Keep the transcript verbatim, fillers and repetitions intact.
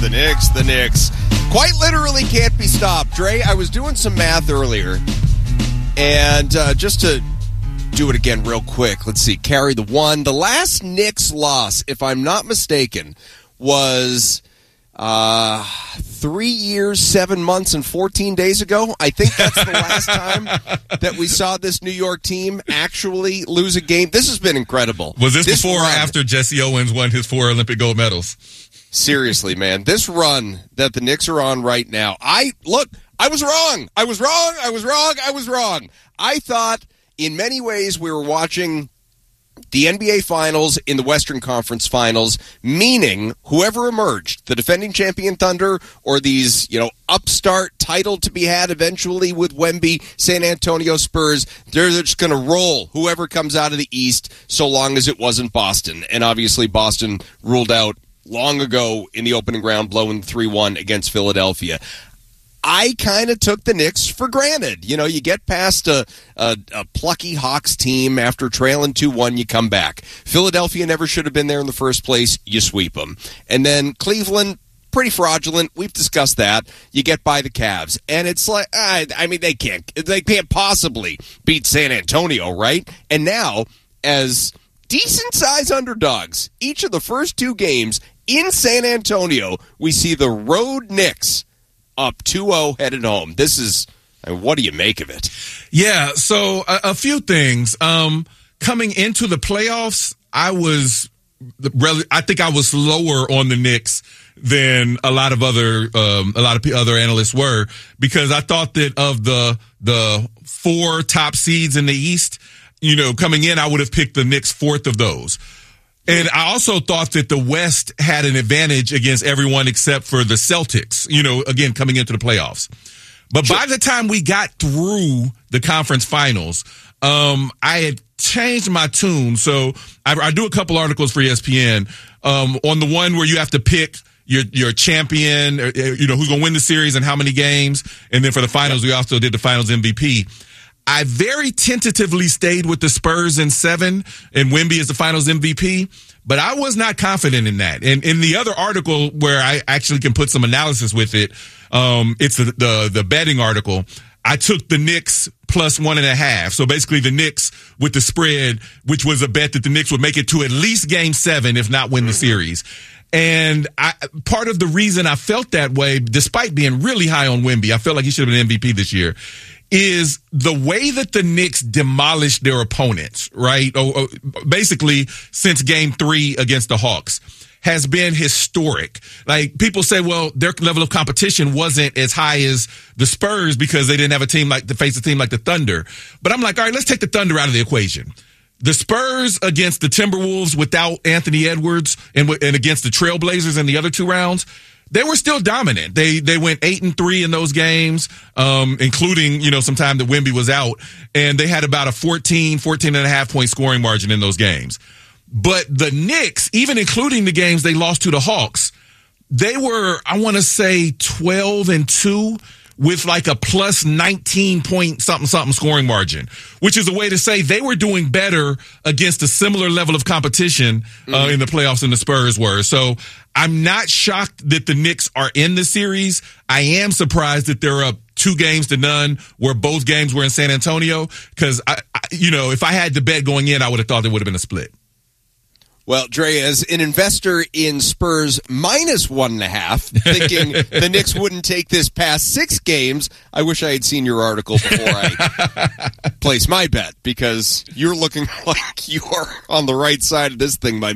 the Knicks, the Knicks. Quite literally can't be stopped. Dre, I was doing some math earlier, and uh, just to do it again real quick, let's see, carry the one. The last Knicks loss, if I'm not mistaken, was uh, three years, seven months, and fourteen days ago. I think that's the last time that we saw this New York team actually lose a game. This has been incredible. Was this, this before run, or after Jesse Owens won his four Olympic gold medals? Seriously, man, this run that the Knicks are on right now, I, look, I was wrong. I was wrong. I was wrong. I was wrong. I thought in many ways we were watching the N B A Finals in the Western Conference Finals, meaning whoever emerged, the defending champion Thunder or these, you know, upstart title to be had eventually with Wemby, San Antonio Spurs, they're just going to roll whoever comes out of the East so long as it wasn't Boston. And obviously Boston ruled out long ago in the opening round, blowing three one against Philadelphia. I kind of took the Knicks for granted. You know, you get past a, a, a plucky Hawks team after trailing two one, you come back. Philadelphia never should have been there in the first place. You sweep them. And then Cleveland, pretty fraudulent. We've discussed that. You get by the Cavs. And it's like, I, I mean, they can't, they can't possibly beat San Antonio, right? And now, as decent-sized underdogs, each of the first two games in San Antonio, we see the road Knicks up two oh headed home. This is, I mean, what do you make of it? Yeah, so a, a few things. Um, coming into the playoffs, I was, I think I was lower on the Knicks than a lot of other, um, a lot of other analysts were, because I thought that of the, the four top seeds in the East, you know, coming in, I would have picked the Knicks fourth of those. And I also thought that the West had an advantage against everyone except for the Celtics, you know, again, coming into the playoffs. But sure. By the time we got through the conference finals, um, I had changed my tune. So I, I do a couple articles for E S P N um, on the one where you have to pick your your champion, or, you know, who's going to win the series and how many games. And then for the finals, we also did the finals M V P. I very tentatively stayed with the Spurs in seven, and Wemby is the finals M V P, but I was not confident in that. And in the other article where I actually can put some analysis with it, um, it's the, the, the betting article. I took the Knicks plus one and a half. So basically the Knicks with the spread, which was a bet that the Knicks would make it to at least game seven, if not win the series. And I, part of the reason I felt that way, despite being really high on Wemby, I felt like he should have been M V P this year, is the way that the Knicks demolished their opponents, right? Or, or basically since game three against the Hawks has been historic. Like, people say, well, their level of competition wasn't as high as the Spurs because they didn't have a team like to face a team like the Thunder. But I'm like, all right, let's take the Thunder out of the equation. The Spurs against the Timberwolves without Anthony Edwards and, and against the Trailblazers in the other two rounds, they were still dominant. They they went eight and three in those games, um, including, you know, some time that Wemby was out, and they had about a fourteen, fourteen and a half point scoring margin in those games. But the Knicks, even including the games they lost to the Hawks, they were, I want to say, twelve and two with like a plus nineteen point something something scoring margin, which is a way to say they were doing better against a similar level of competition uh, mm-hmm. in the playoffs than the Spurs were. So I'm not shocked that the Knicks are in the series. I am surprised that they're up two games to none, where both games were in San Antonio, because, I, I, you know, if I had to bet going in, I would have thought there would have been a split. Well, Dre, as an investor in Spurs minus one and a half, thinking the Knicks wouldn't take this past six games, I wish I had seen your article before I place my bet, because you're looking like you are on the right side of this thing, my